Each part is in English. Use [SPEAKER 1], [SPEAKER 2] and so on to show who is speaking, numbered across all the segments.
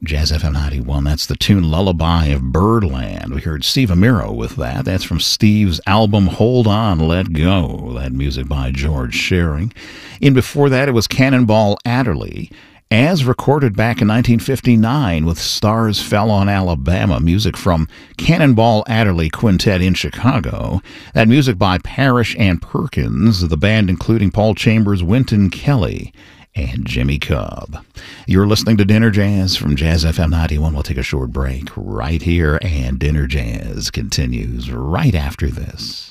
[SPEAKER 1] Jazz FM 91. That's the tune Lullaby of Birdland. We heard Steve Amiro with that. That's from Steve's album Hold On, Let Go. That music by George Shearing. In before that, it was Cannonball Adderley, as recorded back in 1959 with Stars Fell on Alabama, music from Cannonball Adderley Quintet in Chicago. That music by Parrish and Perkins, the band including Paul Chambers, Wynton Kelly, and Jimmy Cobb. You're listening to Dinner Jazz from Jazz FM 91. We'll take a short break right here, and Dinner Jazz continues right after this.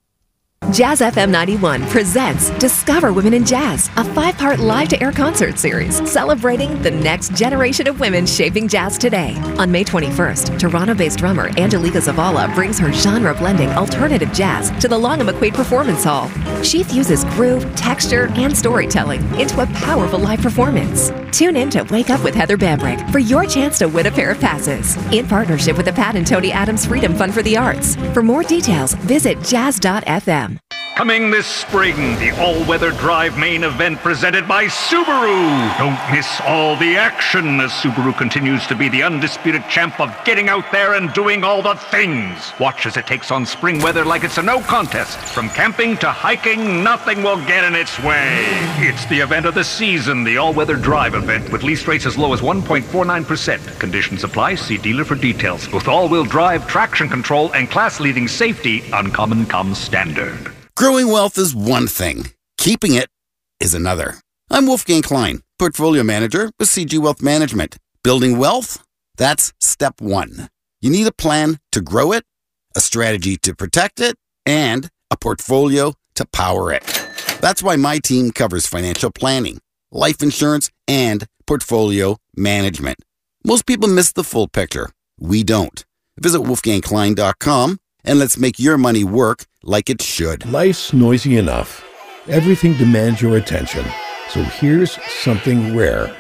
[SPEAKER 2] Jazz FM 91 presents Discover Women in Jazz, a 5-part live-to-air concert series celebrating the next generation of women shaping jazz today. On May 21st, Toronto-based drummer Angelica Zavala brings her genre-blending alternative jazz to the Long & McQuaid Performance Hall. She fuses groove, texture, and storytelling into a powerful live performance. Tune in to Wake Up with Heather Bambrick for your chance to win a pair of passes, in partnership with the Pat and Tony Adams Freedom Fund for the Arts. For more details, visit jazz.fm.
[SPEAKER 3] Coming this spring, the all-weather drive main event presented by Subaru. Don't miss all the action as Subaru continues to be the undisputed champ of getting out there and doing all the things. Watch as it takes on spring weather like it's a no contest. From camping to hiking, nothing will get in its way. It's the event of the season, the all-weather drive event, with lease rates as low as 1.49%. Conditions apply. See dealer for details. With all-wheel drive, traction control, and class-leading safety, Uncommon comes standard.
[SPEAKER 4] Growing wealth is one thing. Keeping it is another. I'm Wolfgang Klein, Portfolio Manager with CG Wealth Management. Building wealth? That's step one. You need a plan to grow it, a strategy to protect it, and a portfolio to power it. That's why my team covers financial planning, life insurance, and portfolio management. Most people miss the full picture. We don't. Visit wolfgangklein.com and let's make your money work like it should.
[SPEAKER 5] Life's noisy enough. Everything demands your attention. So here's something rare.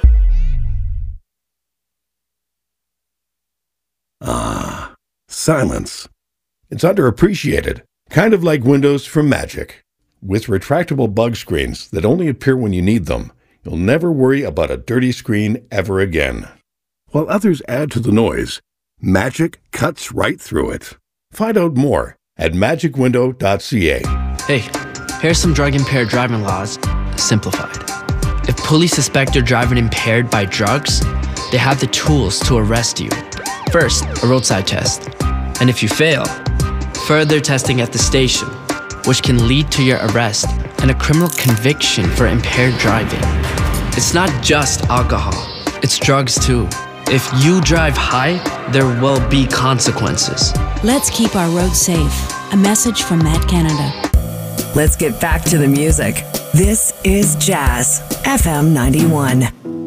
[SPEAKER 5] Ah, silence. It's underappreciated, kind of like Windows from Magic. With retractable bug screens that only appear when you need them, you'll never worry about a dirty screen ever again. While others add to the noise, Magic cuts right through it. Find out more at magicwindow.ca.
[SPEAKER 6] Hey, here's some drug-impaired driving laws, simplified. If police suspect you're driving impaired by drugs, they have the tools to arrest you. First, a roadside test. And if you fail, further testing at the station, which can lead to your arrest and a criminal conviction for impaired driving. It's not just alcohol, it's drugs too. If you drive high, there will be consequences.
[SPEAKER 7] Let's keep our roads safe. A message from Matt Canada.
[SPEAKER 8] Let's get back to the music. This is Jazz FM 91.